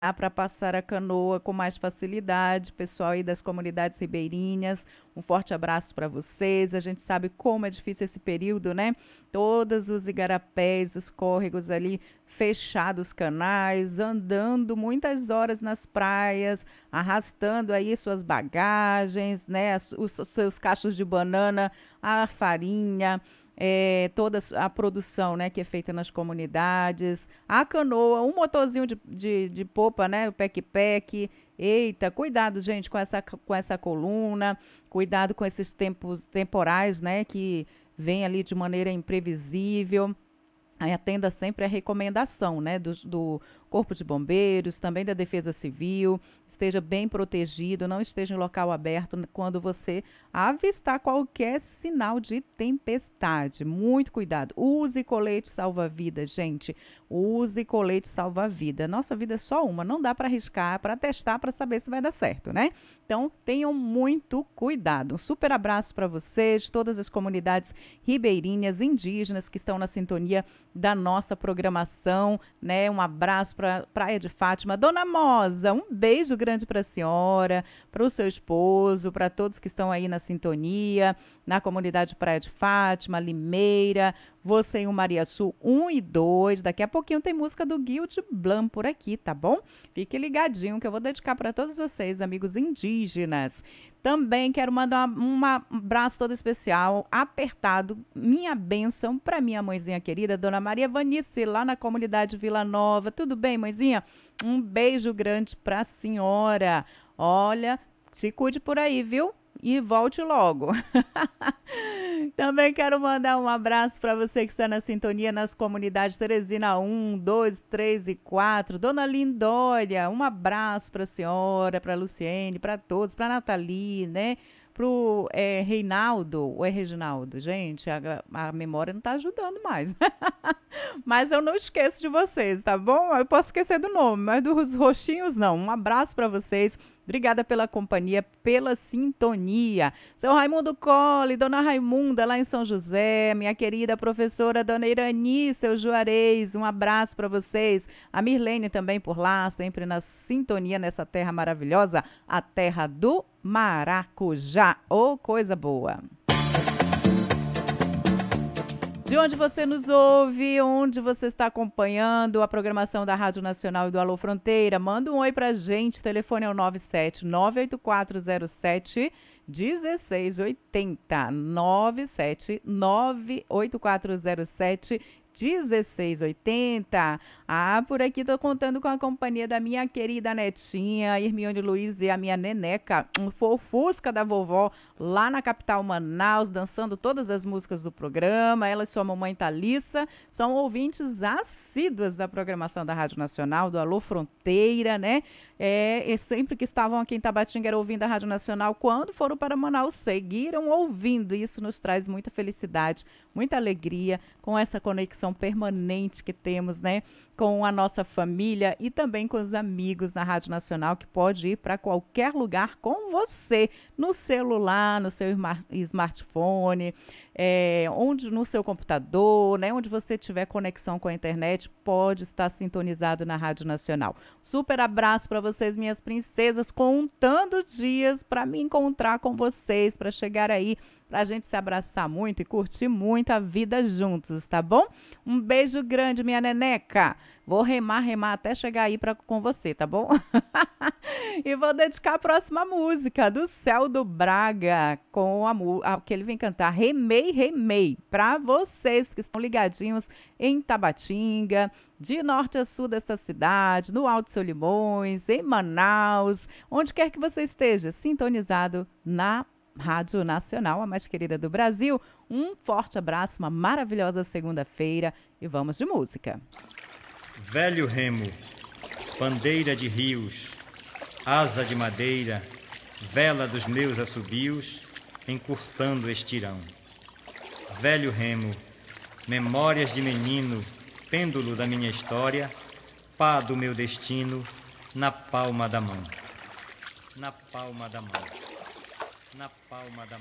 para passar a canoa com mais facilidade, pessoal aí das comunidades ribeirinhas, um forte abraço para vocês. A gente sabe como é difícil esse período, né? Todos os igarapés, os córregos ali fechados, canais, andando muitas horas nas praias, arrastando aí suas bagagens, né? Os seus cachos de banana, a farinha, toda a produção, né, que é feita nas comunidades, a canoa, um motorzinho de popa, né, o pack. Eita, cuidado, gente, com essa coluna, cuidado com esses tempos temporais, né, que vem ali de maneira imprevisível. Aí atenda sempre a recomendação, né, do Corpo de Bombeiros, também da Defesa Civil, esteja bem protegido, não esteja em local aberto quando você avistar qualquer sinal de tempestade. Muito cuidado. Use colete salva-vida, gente. Use colete salva-vida. Nossa vida é só uma, não dá para arriscar, para testar, para saber se vai dar certo, né? Então, tenham muito cuidado. Um super abraço para vocês, todas as comunidades ribeirinhas, indígenas que estão na sintonia da nossa programação, né? Um abraço para Praia de Fátima. Dona Mosa, um beijo grande para a senhora, para o seu esposo, para todos que estão aí na sintonia, na comunidade Praia de Fátima, Limeira, você em Maria Sul 1 e 2. Daqui a pouquinho tem música do Guilherme Blanc por aqui, tá bom? Fique ligadinho que eu vou dedicar para todos vocês, amigos indígenas. Também quero mandar um abraço todo especial, apertado, minha bênção para minha mãezinha querida, Dona Maria Vanice, lá na comunidade Vila Nova. Tudo bem, mãezinha? Um beijo grande para a senhora. Olha, se cuide por aí, viu? E volte logo. Também quero mandar um abraço para você que está na sintonia nas comunidades Teresina 1, 2, 3 e 4. Dona Lindória, um abraço para a senhora, para a Luciene, para todos, para a Nathalie, né? Pro Reinaldo, ou é Reginaldo? Gente, a memória não está ajudando mais. Mas eu não esqueço de vocês, tá bom? Eu posso esquecer do nome, mas dos roxinhos não. Um abraço para vocês. Obrigada pela companhia, pela sintonia. Seu Raimundo Colli, Dona Raimunda, lá em São José, minha querida professora Dona Irani, seu Juarez, um abraço para vocês. A Mirlene também por lá, sempre na sintonia nessa terra maravilhosa, a terra do Maracujá. Oh, coisa boa! De onde você nos ouve, onde você está acompanhando a programação da Rádio Nacional e do Alô Fronteira, manda um oi pra gente, o telefone é o 97-98407 1680, 97-98407 1680. Ah, por aqui tô contando com a companhia da minha querida netinha, Hermione Luiz e a minha neneca, um fofusca da vovó, lá na capital Manaus, dançando todas as músicas do programa. Ela e sua mamãe Thalissa são ouvintes assíduas da programação da Rádio Nacional, do Alô Fronteira, né? E sempre que estavam aqui em Tabatinga era ouvindo a Rádio Nacional, quando foram para Manaus, seguiram ouvindo. Isso nos traz muita felicidade, muita alegria com essa conexão permanente que temos, né, com a nossa família e também com os amigos na Rádio Nacional, que pode ir para qualquer lugar com você, no celular, no seu smartphone, onde no seu computador, né, onde você tiver conexão com a internet, pode estar sintonizado na Rádio Nacional. Super abraço para vocês, minhas princesas, contando dias para me encontrar com vocês, para chegar aí, para a gente se abraçar muito e curtir muito a vida juntos, tá bom? Um beijo grande, minha neneca. Vou remar até chegar aí com você, tá bom? E vou dedicar a próxima música do Celdo Braga, com que ele vem cantar Remei, para vocês que estão ligadinhos em Tabatinga, de norte a sul dessa cidade, no Alto Solimões, em Manaus, onde quer que você esteja, sintonizado na Rádio Nacional, a mais querida do Brasil. Um forte abraço, uma maravilhosa segunda-feira e vamos de música. Velho remo, bandeira de rios, asa de madeira, vela dos meus assobios, encurtando estirão. Velho remo, memórias de menino, pêndulo da minha história, pá do meu destino, na palma da mão. Na palma da mão. Na palma da mão.